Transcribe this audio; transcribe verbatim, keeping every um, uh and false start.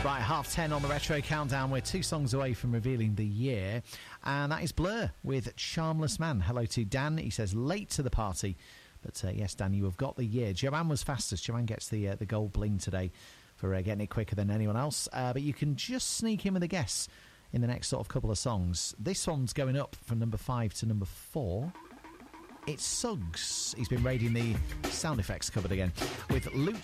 Right, half ten on the Retro Countdown. We're two songs away from revealing the year. And that is Blur with Charmless Man. Hello to Dan. He says, late to the party. But uh, yes, Dan, you have got the year. Joanne was fastest. Joanne gets the uh, the gold bling today for uh, getting it quicker than anyone else. Uh, but you can just sneak in with a guess in the next sort of couple of songs. This one's going up from number five to number four. It's Suggs. He's been raiding the sound effects cupboard again with Lucha.